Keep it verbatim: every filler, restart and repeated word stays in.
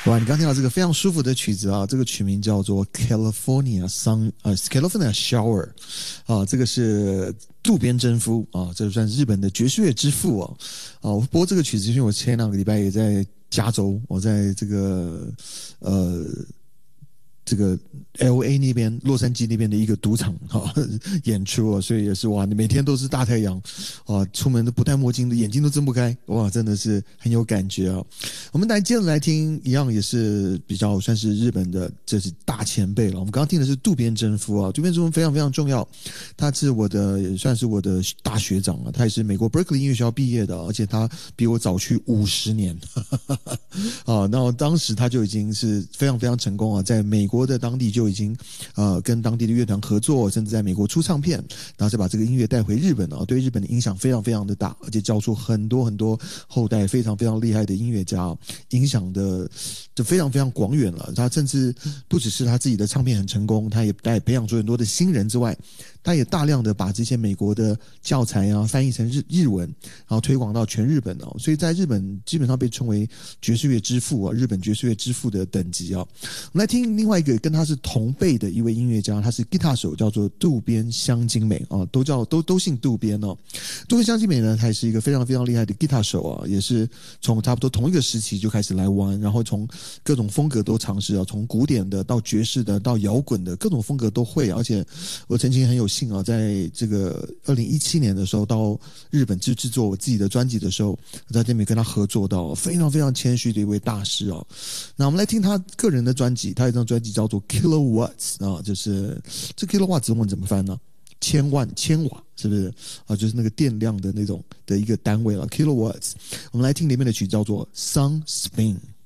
哇，你刚听到这个非常舒服的曲子啊，这个曲名叫做 California Sun 呃 California Shower 啊，这个是渡边真夫啊，这算是日本的爵士乐之父啊。啊，我播这个曲子，因为我前两个礼拜也在加州，我在这个呃。这个 L A 那边，洛杉矶那边的一个赌场哈、哦、演出啊，所以也是哇，你每天都是大太阳啊，出门都不戴墨镜的，眼睛都睁不开，哇，真的是很有感觉啊。我们来接着来听，一样也是比较算是日本的，这是大前辈了。我们刚刚听的是渡边真夫啊，渡边真夫非常非常重要，他是我的也算是我的大学长啊，他也是美国 Berkeley 音乐学校毕业的，而且他比我早去五十年啊。那当时他就已经是非常非常成功啊，在美国。国的当地就已经，呃，跟当地的乐团合作，甚至在美国出唱片，然后再把这个音乐带回日本啊，对日本的影响非常非常的大，而且教出很多很多后代非常非常厉害的音乐家，影响的就非常非常广远了。他甚至不只是他自己的唱片很成功，他也带培养出很多的新人之外，他也大量的把这些美国的教材啊翻译成日日文，然后推广到全日本哦，所以在日本基本上被称为爵士乐之父啊，日本爵士乐之父的等级啊。我们来听另外一个。跟他是同辈的一位音乐家，他是吉他手，叫做渡边香津美啊，都叫都都姓渡边哦。渡边香津美呢，他也是一个非常非常厉害的吉他手啊，也是从差不多同一个时期就开始来玩，然后从各种风格都尝试啊，从古典的到爵士的到摇滚的各种风格都会。而且我曾经很有幸啊，在这个二零一七年的时候到日本制制作我自己的专辑的时候，我在这边跟他合作到，非常非常谦虚的一位大师哦。那我们来听他个人的专辑，他有一张专辑叫做 Kilowatts 啊，就是这 Kilowatts 中文怎么翻呢？千万千瓦是不是啊？就是那个电量的那种的一个单位了 Kilowatts。我们来听里面的曲叫做 Sun Spin。